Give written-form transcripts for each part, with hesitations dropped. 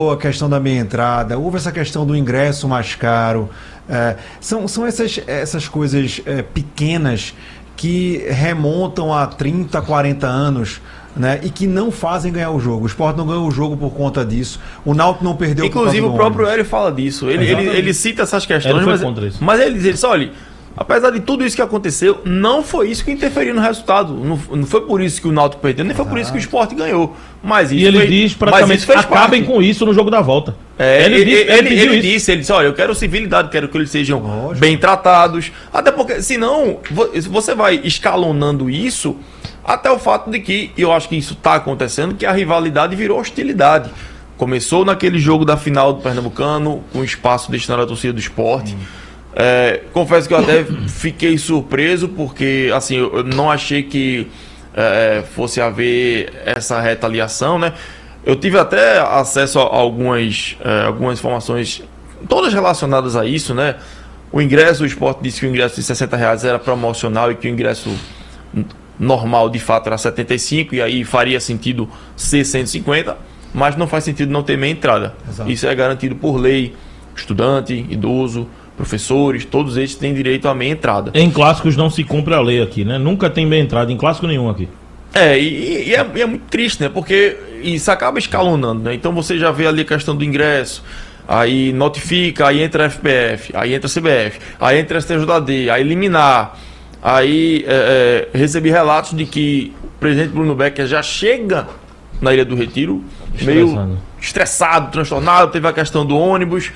a questão da meia entrada, houve essa questão do ingresso mais caro. São essas coisas pequenas que remontam a 30, 40 anos, né, e que não fazem ganhar o jogo. O Sport não ganhou o jogo por conta disso. O Náutico não perdeu por causa do Inclusive o próprio ônibus. Hélio fala disso. Ele cita essas questões, Ele foi contra isso. mas ele diz, olha, apesar de tudo isso que aconteceu, não foi isso que interferiu no resultado. Não foi por isso que o Náutico perdeu, nem foi por isso que o Sport ganhou. Mas isso E ele diz praticamente, acabem com isso no jogo da volta. Ele disse, olha, eu quero civilidade, quero que eles sejam bem tratados. Até porque, senão, você vai escalonando isso até o fato de que, e eu acho que isso está acontecendo, que a rivalidade virou hostilidade. Começou naquele jogo da final do Pernambucano, com espaço destinado à torcida do Sport. Confesso que eu até fiquei surpreso, porque assim, eu não achei que fosse haver essa retaliação, né? Eu tive até acesso a algumas informações, todas relacionadas a isso, né? O Sport disse que o ingresso de R$60 era promocional e que o ingresso normal de fato era 75, e aí faria sentido ser 150, mas não faz sentido não ter meia entrada. Exato. Isso é garantido por lei, estudante, idoso, professores, todos eles têm direito à meia entrada. Em clássicos não se cumpre a lei aqui, né? Nunca tem meia entrada em clássico nenhum aqui. E é muito triste, né? Porque isso acaba escalonando, né? Então você já vê ali a questão do ingresso, aí notifica, aí entra a FPF, aí entra a CBF, aí entra a STJD, aí liminar. Aí recebi relatos de que o presidente Bruno Becker já chega na Ilha do Retiro meio estressado, transtornado. Teve a questão do ônibus.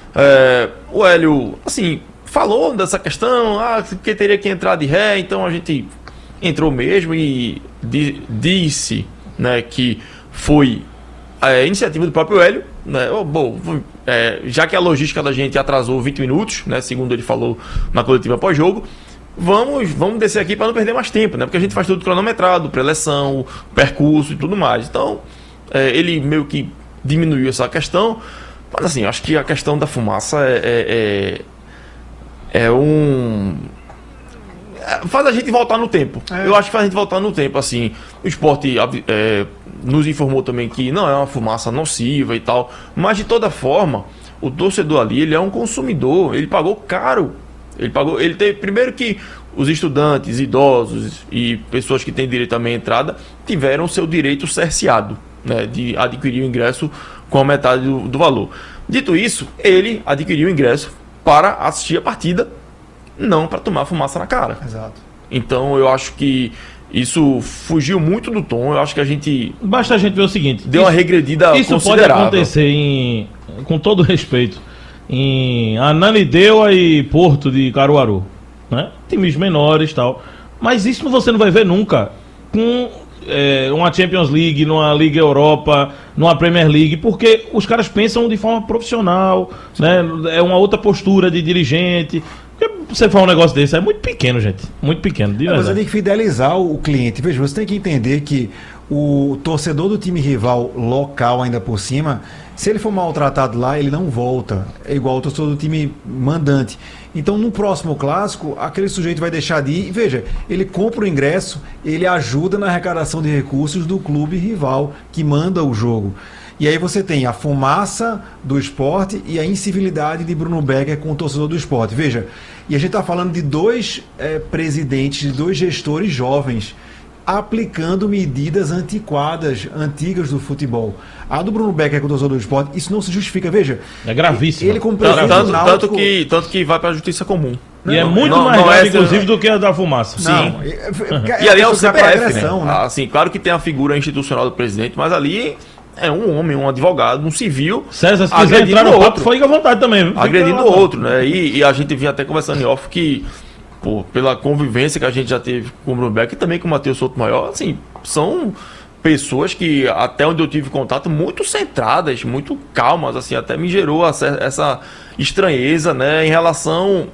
O Hélio, assim, falou dessa questão, que teria que entrar de ré, então a gente entrou mesmo e disse, né, que foi a iniciativa do próprio Hélio, né? Já que a logística da gente atrasou 20 minutos, né, segundo ele falou na coletiva pós-jogo, vamos descer aqui para não perder mais tempo, né? Porque a gente faz tudo cronometrado, pré-eleção, percurso e tudo mais. Então, ele meio que diminuiu essa questão. Mas assim, acho que a questão da fumaça faz a gente voltar no tempo. Eu acho que faz a gente voltar no tempo, assim. O Sport nos informou também que não é uma fumaça nociva e tal. Mas de toda forma, o torcedor ali, ele é um consumidor. Ele pagou caro. Ele teve, primeiro que os estudantes, idosos e pessoas que têm direito à meia entrada tiveram seu direito cerceado, né, de adquirir o ingresso com a metade do valor. Dito isso, ele adquiriu o ingresso para assistir a partida, não para tomar fumaça na cara. Exato. Então eu acho que isso fugiu muito do tom. Eu acho que a gente... Basta a gente ver o seguinte... Deu uma regredida isso considerável. Pode acontecer, com todo respeito, em Ananindeua e Porto de Caruaru, né? Times menores e tal. Mas isso você não vai ver nunca com uma Champions League, numa Liga Europa, numa Premier League, porque os caras pensam de forma profissional, né? É uma outra postura de dirigente. Porque você fala um negócio desse, é muito pequeno, gente. Muito pequeno. Mas você tem que fidelizar o cliente. Veja, você tem que entender que o torcedor do time rival local, ainda por cima, se ele for maltratado lá, ele não volta. É igual o torcedor do time mandante. Então, no próximo clássico, aquele sujeito vai deixar de ir. Veja, ele compra o ingresso, ele ajuda na arrecadação de recursos do clube rival que manda o jogo. E aí você tem a fumaça do Sport e a incivilidade de Bruno Becker com o torcedor do Sport. Veja, e a gente está falando de dois presidentes, de dois gestores jovens, aplicando medidas antiquadas, antigas do futebol. A do Bruno Becker com o torcedor do Sport, isso não se justifica. Veja, é gravíssimo. Ele como presidente do Náutico... tanto que vai para a justiça comum. E é muito mais grave, inclusive, do que a da fumaça. Sim. E ali é o CPF, né? Assim, claro que tem a figura institucional do presidente, mas ali é um homem, um advogado, um civil. César, se quiser entrar no papo, fica à vontade também. Viu? Agredindo o outro, né? E a gente vinha até conversando em off que, pela convivência que a gente já teve com o Bruno Becker e também com o Matheus Souto Maior, assim, são pessoas que, até onde eu tive contato, muito centradas, muito calmas, assim, até me gerou essa estranheza, né, em relação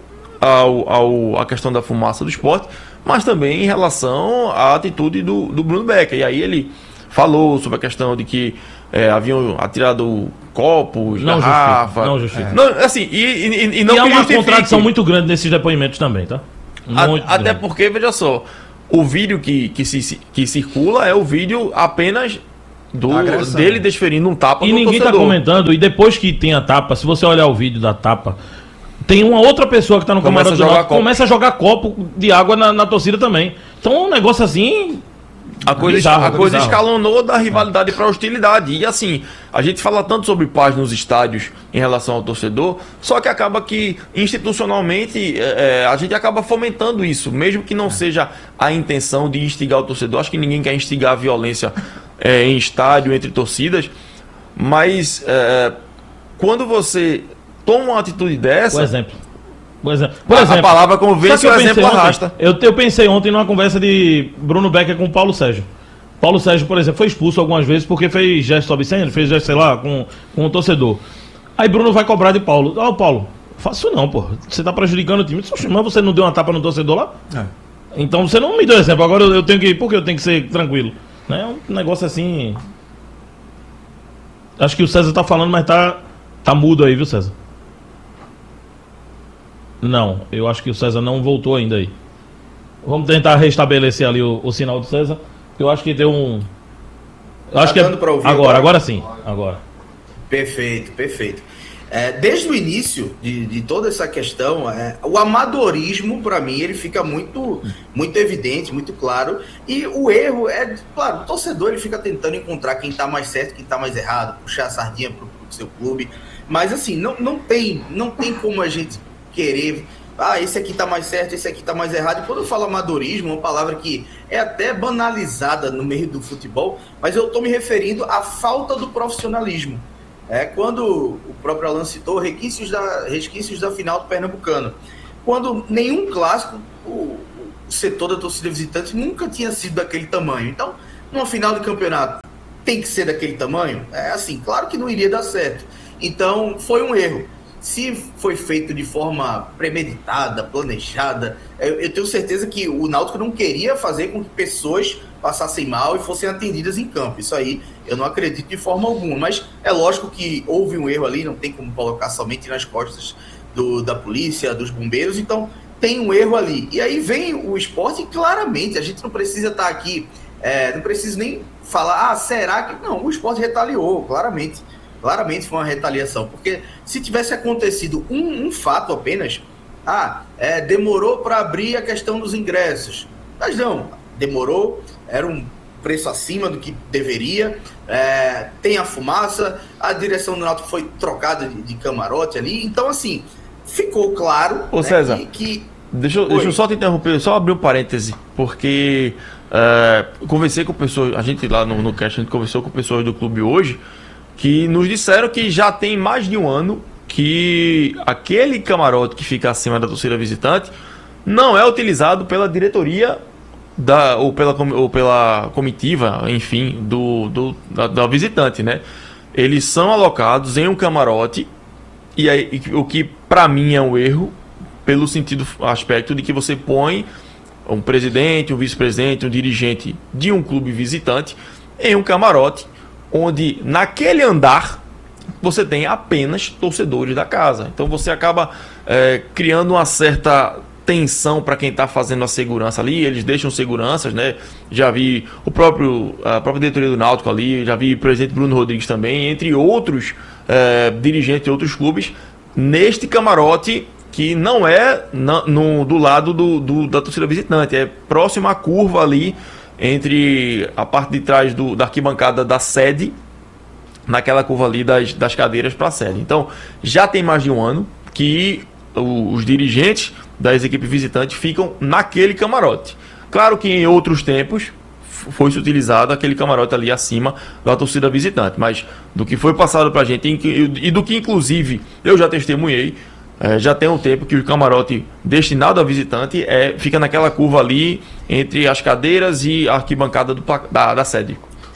à questão da fumaça do Sport, mas também em relação à atitude do Bruno Becker. E aí ele falou sobre a questão de que haviam atirado copos, garrafa. Não justifica. Não, assim, e não há uma contradição muito grande nesses depoimentos também, tá? Até porque, veja só, o vídeo que circula é o vídeo apenas dele desferindo um tapa e no ninguém torcedor. tá comentando, e depois que tem a tapa, se você olhar o vídeo da tapa, tem uma outra pessoa que tá no camarote do Náutico, começa a jogar copo de água na torcida também. Então é um negócio assim... A coisa bizarro. escalonou da rivalidade para hostilidade. E assim, a gente fala tanto sobre paz nos estádios em relação ao torcedor, só que acaba que institucionalmente a gente acaba fomentando isso, mesmo que não seja a intenção de instigar o torcedor. Acho que ninguém quer instigar a violência em estádio, entre torcidas, mas quando você toma uma atitude dessa... Por exemplo, a palavra convence e o exemplo arrasta. Eu pensei ontem numa conversa de Bruno Becker com o Paulo Sérgio. Paulo Sérgio, por exemplo, foi expulso algumas vezes porque fez gesto obsceno, fez gesto, sei lá, com o torcedor. Aí Bruno vai cobrar de Paulo. Paulo, faça isso não, pô. Você tá prejudicando o time. Mas você não deu uma tapa no torcedor lá? Então você não me deu exemplo. Agora eu tenho que... Por que eu tenho que ser tranquilo? É um negócio assim... Acho que o César tá falando, mas tá mudo aí, viu, César? Não, eu acho que o César não voltou ainda aí. Vamos tentar restabelecer ali o sinal do César. Eu acho que deu um... Acho que dando pra ouvir agora sim. Agora. Perfeito. Desde o início de toda essa questão, o amadorismo, para mim, ele fica muito evidente, muito claro. E o erro claro, o torcedor ele fica tentando encontrar quem tá mais certo, quem tá mais errado, puxar a sardinha pro seu clube. Mas assim, não tem como a gente querer, esse aqui tá mais certo, esse aqui tá mais errado. E quando eu falo amadorismo, uma palavra que é até banalizada no meio do futebol, mas eu tô me referindo à falta do profissionalismo. Quando o próprio Alan citou resquícios da final do Pernambucano, quando nenhum clássico, o setor da torcida visitante nunca tinha sido daquele tamanho. Então, numa final de campeonato, tem que ser daquele tamanho? Assim, claro que não iria dar certo. Então, foi um erro. Se foi feito de forma premeditada, planejada, eu tenho certeza que o Náutico não queria fazer com que pessoas passassem mal e fossem atendidas em campo. Isso aí eu não acredito de forma alguma. Mas é lógico que houve um erro ali, não tem como colocar somente nas costas da polícia, dos bombeiros. Então tem um erro ali. E aí vem o Sport e claramente, a gente não precisa estar aqui, não precisa nem falar, será que... Não, o Sport retaliou, claramente. Claramente foi uma retaliação, porque se tivesse acontecido um fato apenas, demorou para abrir a questão dos ingressos. Mas não, demorou, era um preço acima do que deveria, tem a fumaça, a direção do Náutico foi trocada de camarote ali, então assim, ficou claro... Ô César, deixa eu só te interromper, só abrir um parêntese, porque conversei com pessoas, a gente lá no cast, a gente conversou com pessoas do clube hoje, que nos disseram que já tem mais de um ano que aquele camarote que fica acima da torcida visitante não é utilizado pela diretoria ou pela comitiva, enfim, da visitante, né? Eles são alocados em um camarote, e aí, o que para mim é um erro, pelo aspecto de que você põe um presidente, um vice-presidente, um dirigente de um clube visitante em um camarote onde naquele andar você tem apenas torcedores da casa. Então você acaba criando uma certa tensão para quem está fazendo a segurança ali. Eles deixam seguranças, né? Já vi a própria diretoria do Náutico ali, já vi o presidente Bruno Rodrigues também, entre outros dirigentes de outros clubes, neste camarote que não é do lado da torcida visitante, é próximo à curva ali, entre a parte de trás da arquibancada da sede, naquela curva ali das cadeiras para a sede. Então, já tem mais de um ano que os dirigentes das equipes visitantes ficam naquele camarote. Claro que em outros tempos foi-se utilizado aquele camarote ali acima da torcida visitante, mas do que foi passado para a gente, e do que inclusive eu já testemunhei, já tem um tempo que o camarote destinado a visitante fica naquela curva ali entre as cadeiras e a arquibancada da sede.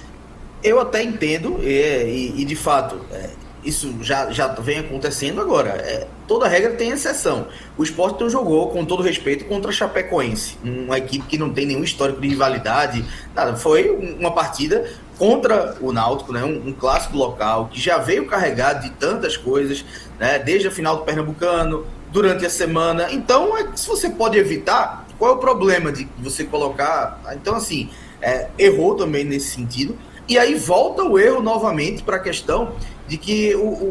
Eu até entendo, e de fato, isso já vem acontecendo agora. Toda regra tem exceção. O Sport não jogou, com todo respeito, contra a Chapecoense, uma equipe que não tem nenhum histórico de rivalidade, nada. Foi uma partida contra o Náutico, né? Um clássico local que já veio carregado de tantas coisas, né? Desde a final do Pernambucano, durante a semana. Então, se você pode evitar, qual é o problema de você colocar? Então, assim, errou também nesse sentido. E aí volta o erro novamente para a questão de que